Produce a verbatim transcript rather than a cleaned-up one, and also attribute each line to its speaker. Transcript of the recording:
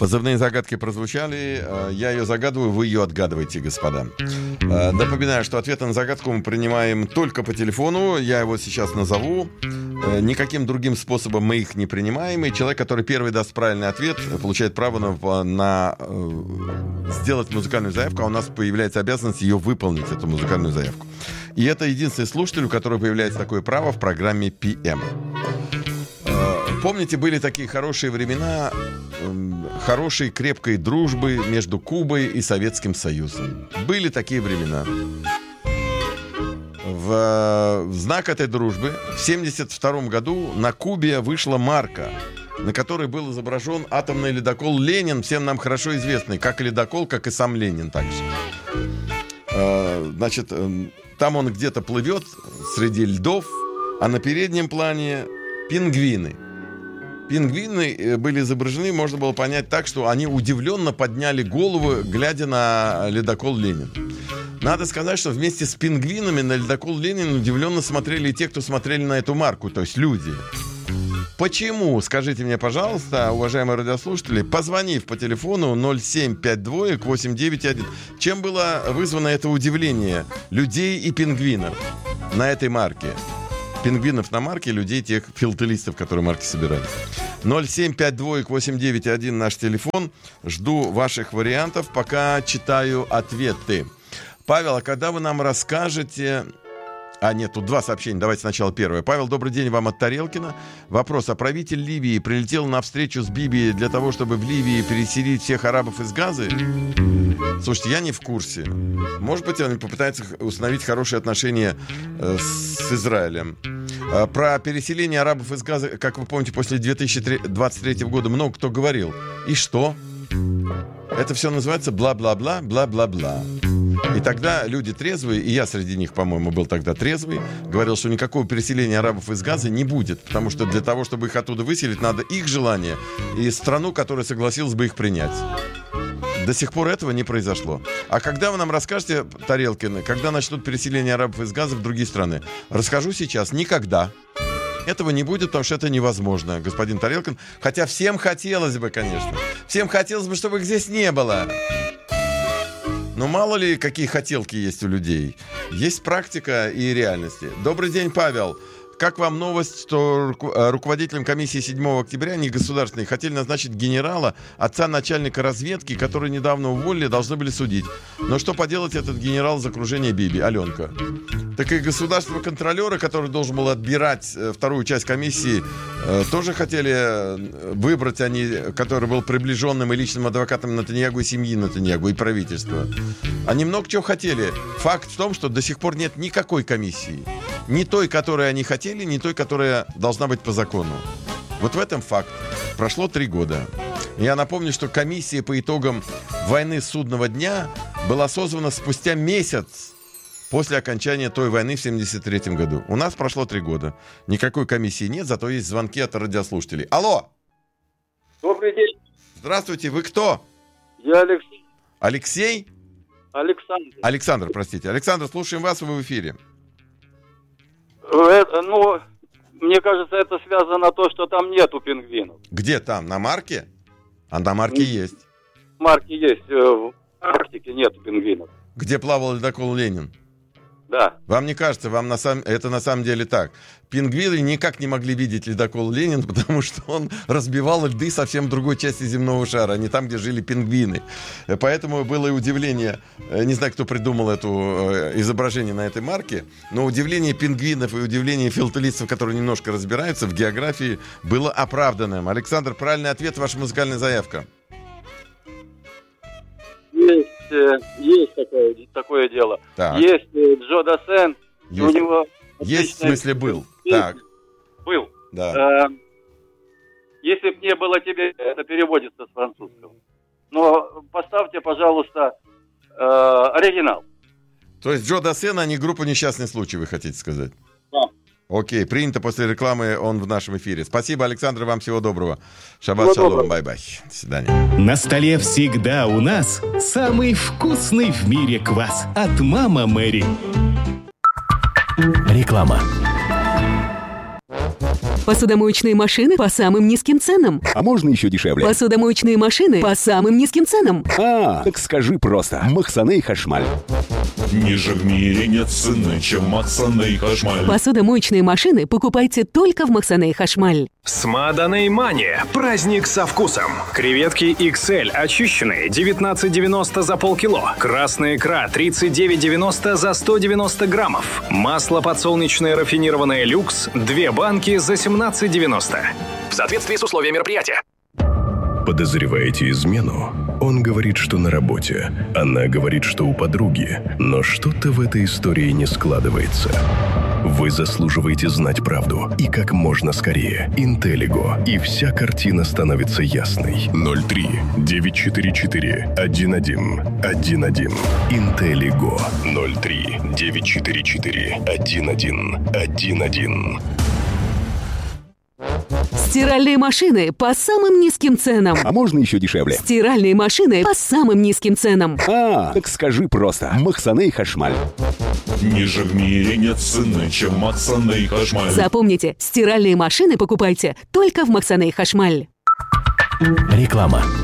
Speaker 1: Позывные загадки прозвучали. Я ее загадываю, вы ее отгадываете, господа. Напоминаю, что ответы на загадку мы принимаем только по телефону. Я его сейчас назову. Никаким другим способом мы их не принимаем. И человек, который первый даст правильный ответ, получает право на, на сделать музыкальную заявку, а у нас появляется обязанность ее выполнить, эту музыкальную заявку. И это единственный слушатель, у которого появляется такое право в программе пи эм. Помните, были такие хорошие времена, хорошей крепкой дружбы между Кубой и Советским Союзом. Были такие времена. В, в знак этой дружбы в семьдесят втором году на Кубе вышла марка, на которой был изображен атомный ледокол «Ленин», всем нам хорошо известный, как и ледокол, как и сам Ленин также. Значит, там он где-то плывет среди льдов, а на переднем плане пингвины. Пингвины были изображены, можно было понять так, что они удивленно подняли голову, глядя на ледокол «Ленин». Надо сказать, что вместе с пингвинами на ледокол «Ленин» удивленно смотрели и те, кто смотрели на эту марку, то есть люди. Почему? Скажите мне, пожалуйста, уважаемые радиослушатели, позвонив по телефону ноль семь пять два восемь девять один. Чем было вызвано это удивление людей и пингвинов на этой марке? Пингвинов на марке, людей, тех филателистов, которые марки собирали. ноль семь пять два восемь девять один наш телефон. Жду ваших вариантов, пока читаю ответы. Павел, а когда вы нам расскажете... А, нет, тут два сообщения. Давайте сначала первое. Павел, добрый день вам от Тарелкина. Вопрос. А правитель Ливии прилетел на встречу с Биби для того, чтобы в Ливии переселить всех арабов из Газы? Слушайте, я не в курсе. Может быть, он попытается установить хорошие отношения э, с Израилем. Э, про переселение арабов из Газы, как вы помните, после две тысячи двадцать третьего года много кто говорил. И что? Это все называется бла-бла-бла, бла-бла-бла. И тогда люди трезвые, и я среди них, по-моему, был тогда трезвый, говорил, что никакого переселения арабов из Газы не будет, потому что для того, чтобы их оттуда выселить, надо их желание и страну, которая согласилась бы их принять. До сих пор этого не произошло. А когда вы нам расскажете, Тарелкины, когда начнут переселение арабов из Газы в другие страны? Расскажу сейчас. Никогда. Этого не будет, потому что это невозможно, господин Тарелкин. Хотя всем хотелось бы, конечно. Всем хотелось бы, чтобы их здесь не было. Но мало ли, какие хотелки есть у людей. Есть практика и реальности. Добрый день, Павел. Как вам новость, что ру- руководителем комиссии седьмого октября негосударственной хотели назначить генерала, отца начальника разведки, который недавно уволили, должны были судить. Но что поделать, этот генерал из окружения Биби, Аленка. Так и государственного контролера, который должен был отбирать э, вторую часть комиссии, э, тоже хотели выбрать они, который был приближенным и личным адвокатом Нетаньяху и семьи Нетаньяху, и правительства. Они много чего хотели. Факт в том, что до сих пор нет никакой комиссии. Ни той, которой они хотели, ни той, которая должна быть по закону. Вот в этом факт. Прошло три года. Я напомню, что комиссия по итогам войны судного дня была созвана спустя месяц после окончания той войны в семьдесят третьем году. У нас прошло три года. Никакой комиссии нет, зато есть звонки от радиослушателей. Алло!
Speaker 2: Добрый день.
Speaker 1: Здравствуйте, вы кто?
Speaker 2: Я Алексей.
Speaker 1: Алексей?
Speaker 2: Александр.
Speaker 1: Александр, простите. Александр, слушаем вас, вы в эфире.
Speaker 2: Это, ну, мне кажется, это связано то, что там нету пингвинов.
Speaker 1: Где там? На марке? А на марке mm. есть.
Speaker 2: Марки есть. В Арктике нету пингвинов.
Speaker 1: Где плавал ледокол «Ленин»?
Speaker 2: Да.
Speaker 1: Вам не кажется, вам на сам... это на самом деле так? Пингвины никак не могли видеть ледокол «Ленин», потому что он разбивал льды совсем в другой части земного шара, а не там, где жили пингвины. Поэтому было и удивление, не знаю, кто придумал это изображение на этой марке, но удивление пингвинов и удивление филателистов, которые немножко разбираются в географии, было оправданным. Александр, правильный ответ, ваша музыкальная заявка.
Speaker 2: Есть, есть такое, такое дело. Так. Есть Джо Дассен,
Speaker 1: есть.
Speaker 2: У него...
Speaker 1: Есть, в смысле, был. Так.
Speaker 2: Был.
Speaker 1: Да.
Speaker 2: Э, если б не было тебя, это переводится с французского. Но поставьте, пожалуйста, э, оригинал.
Speaker 1: То есть Джо Дассен, а не группа «Несчастный случай», вы хотите сказать?
Speaker 2: Да.
Speaker 1: Окей, принято, после рекламы он в нашем эфире. Спасибо, Александр, вам всего доброго. Шаббат шалом, бай-бай. До свидания.
Speaker 3: На столе всегда у нас самый вкусный в мире квас от Мама Мэри. Реклама.
Speaker 4: Посудомоечные машины по самым низким ценам.
Speaker 5: А можно еще дешевле?
Speaker 4: Посудомоечные машины по самым низким ценам.
Speaker 5: А, так скажи просто. Махсаны Хашмаль.
Speaker 6: Ниже в мире нет цены, чем Махсаны Хашмаль.
Speaker 4: Посудомоечные машины покупайте только в Махсаны Хашмаль.
Speaker 7: Смаданей Мания. Праздник со вкусом. Креветки икс эль очищенные девятнадцать девяносто за полкило. Красная икра тридцать девять девяносто за сто девяносто граммов. Масло подсолнечное рафинированное люкс две банки за семнадцать девяносто. В соответствии с условиями мероприятия.
Speaker 8: Подозреваете измену? Он говорит, что на работе. Она говорит, что у подруги. Но что-то в этой истории не складывается. Вы заслуживаете знать правду. И как можно скорее. Интеллиго. И вся картина становится ясной. ноль три девять четыре четыре один один один один. Интеллиго. ноль три девять четыре четыре один один один один.
Speaker 4: Стиральные машины по самым низким ценам.
Speaker 5: А можно еще дешевле?
Speaker 4: Стиральные машины по самым низким ценам.
Speaker 5: А, так скажи просто. Махсаны Хашмаль.
Speaker 6: Ниже в мире нет цены, чем Махсаны Хашмаль.
Speaker 4: Запомните, стиральные машины покупайте только в Махсаны Хашмаль.
Speaker 3: Реклама.